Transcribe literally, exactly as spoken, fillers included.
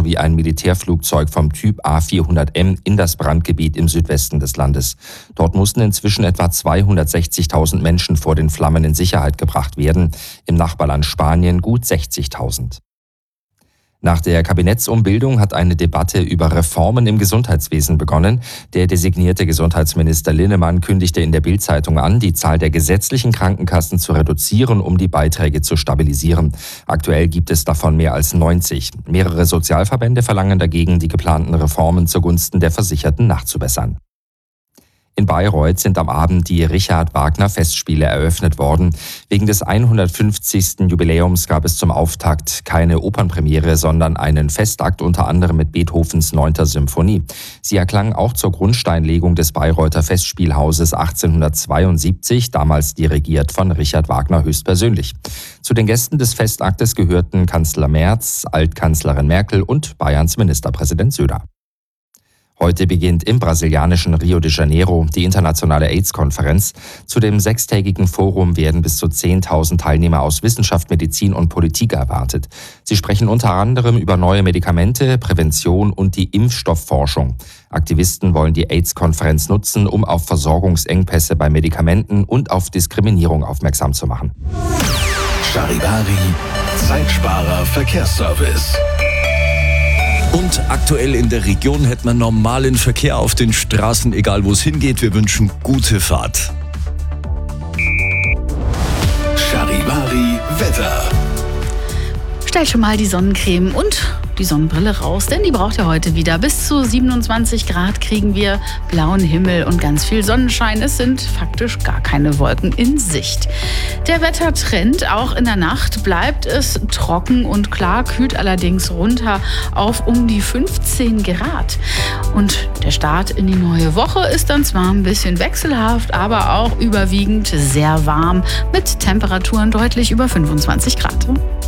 sowie ein Militärflugzeug vom Typ A vierhundert M in das Brandgebiet im Südwesten des Landes. Dort mussten inzwischen etwa zweihundertsechzigtausend Menschen vor den Flammen in Sicherheit gebracht werden, im Nachbarland Spanien gut sechzigtausend. Nach der Kabinettsumbildung hat eine Debatte über Reformen im Gesundheitswesen begonnen. Der designierte Gesundheitsminister Linnemann kündigte in der Bild-Zeitung an, die Zahl der gesetzlichen Krankenkassen zu reduzieren, um die Beiträge zu stabilisieren. Aktuell gibt es davon mehr als neunzig. Mehrere Sozialverbände verlangen dagegen, die geplanten Reformen zugunsten der Versicherten nachzubessern. In Bayreuth sind am Abend die Richard-Wagner-Festspiele eröffnet worden. Wegen des hundertfünfzigsten Jubiläums gab es zum Auftakt keine Opernpremiere, sondern einen Festakt unter anderem mit Beethovens neunter Symphonie. Sie erklang auch zur Grundsteinlegung des Bayreuther Festspielhauses achtzehnhundertzweiundsiebzig, damals dirigiert von Richard Wagner höchstpersönlich. Zu den Gästen des Festaktes gehörten Kanzler Merz, Altkanzlerin Merkel und Bayerns Ministerpräsident Söder. Heute beginnt im brasilianischen Rio de Janeiro die internationale AIDS-Konferenz. Zu dem sechstägigen Forum werden bis zu zehntausend Teilnehmer aus Wissenschaft, Medizin und Politik erwartet. Sie sprechen unter anderem über neue Medikamente, Prävention und die Impfstoffforschung. Aktivisten wollen die AIDS-Konferenz nutzen, um auf Versorgungsengpässe bei Medikamenten und auf Diskriminierung aufmerksam zu machen. Charivari, Zeitsparer Verkehrsservice. Und aktuell in der Region hätten wir normalen Verkehr auf den Straßen, egal wo es hingeht. Wir wünschen gute Fahrt. Charivari Wetter. Stell schon mal die Sonnencreme und die Sonnenbrille raus, denn die braucht ihr heute wieder. Bis zu siebenundzwanzig Grad kriegen wir, blauen Himmel und ganz viel Sonnenschein. Es sind faktisch gar keine Wolken in Sicht. Der Wettertrend, auch in der Nacht bleibt es trocken und klar, kühlt allerdings runter auf um die fünfzehn Grad. Und der Start in die neue Woche ist dann zwar ein bisschen wechselhaft, aber auch überwiegend sehr warm mit Temperaturen deutlich über fünfundzwanzig Grad.